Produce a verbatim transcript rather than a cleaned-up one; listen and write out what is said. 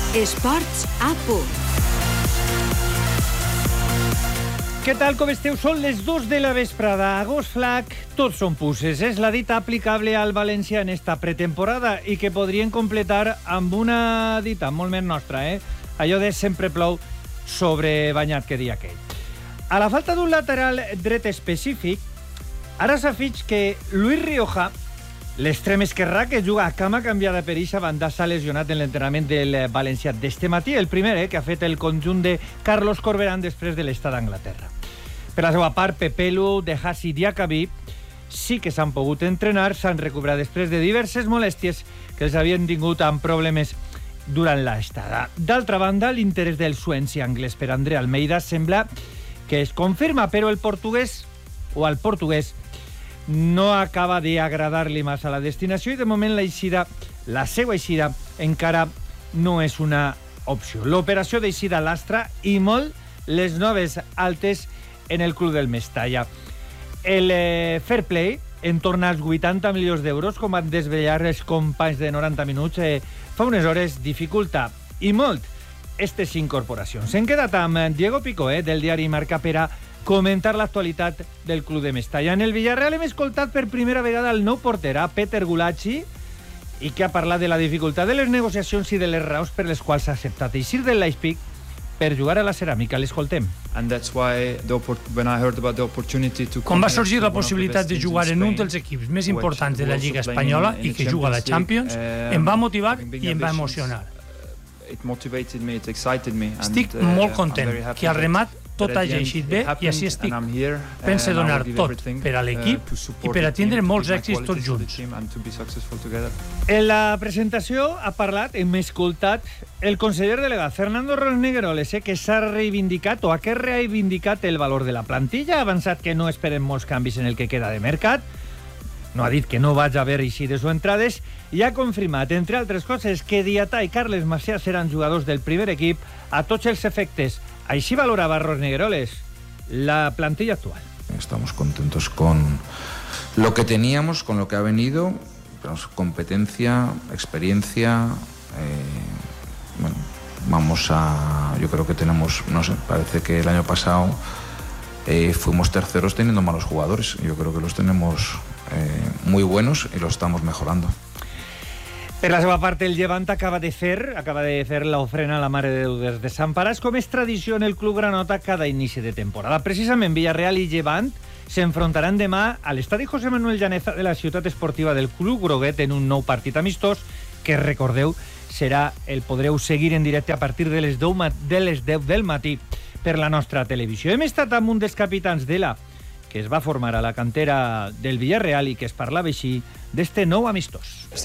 Esports a punt. Què tal, com esteu? Són les dos de la vesprada. Agost flac, tots són puces. És la dita aplicable al València en esta pretemporada i que podrien completar amb una dita molt més nostra, eh? Allò de sempre plou sobre banyat, que dia aquell. A la falta d'un lateral dret específic, ara s'ha fitx que Luis Rioja, l'extrem esquerrà que juga a cama canviada per eixa banda, s'ha lesionat en l'entrenament del València d'este matí, el primer eh, que ha fet el conjunt de Carlos Corberán després de l'estat d'Anglaterra. Per la seva part, Pepelu, De Hassi i Diakabi sí que s'han pogut entrenar, s'han recuperat després de diverses molèsties que els havien tingut amb problemes durant l'estada. D'altra banda, l'interès del suenci anglès per André Almeida sembla que es confirma, però el portuguès, o al portuguès, no acaba d'agradar-li massa la destinació i de moment la eixida, la seva eixida encara no és una opció. L'operació d'eixida lastra i molt les noves altes en el club del Mestalla. El eh, fair play en torna als vuitanta milions d'euros, com van desvetllar els companys de noranta minuts, eh, fa unes hores dificulta i molt aquestes incorporacions. S'han quedat amb Diego Picó, eh, del diari Marca, per a comentar l'actualitat del club de Mestalla. En el Villarreal hem escoltat per primera vegada el nou porter, Peter Gulacsi, i que ha parlat de la dificultat de les negociacions i de les raons per les quals s'ha acceptat eixir del Leipzig per jugar a la ceràmica. L'escoltem. Quan va sorgir la possibilitat de jugar en un dels equips més importants de la Lliga Espanyola i que juga a la Champions, em va motivar i em va emocionar. Estic molt content que al remat tot hagi eixit bé i així estic. Pense donar tot per a l'equip i per a tindre molts èxits tots junts. En la presentació ha parlat, hem escoltat, el conseller delegat Fernando Rosnegueroles, eh, que s'ha reivindicat o ha que reivindicat el valor de la plantilla, ha avançat que no esperen molts canvis en el que queda de mercat, no ha dit que no vaig haver eixides o entrades, i ha confirmat, entre altres coses, que Diatà i Carles Macià seran jugadors del primer equip a tots els efectes. Així valoraba Rosnegueroles la plantilla actual. Estamos contentos con lo que teníamos, con lo que ha venido, competencia, experiencia. Eh, bueno, vamos a, yo creo que tenemos, no sé, parece que el año pasado eh, fuimos terceros teniendo malos jugadores. Yo creo que los tenemos eh, muy buenos y los estamos mejorando. Per la seva part, el Llevant acaba de fer acaba de fer l'ofrena a la Mare de Déu dels Desemparats, com és tradició en el club granota cada inici de temporada. Precisament, Villarreal i Llevant s'enfrontaran demà a l'estadi José Manuel Llaneza de la ciutat esportiva del Club Groguet en un nou partit amistós que, recordeu, serà el podreu seguir en directe a partir de les deu del matí per la nostra televisió. Hem estat amb un dels capitans de la que es va formar a la cantera del Villarreal i que es parlava així d'este nou amistós.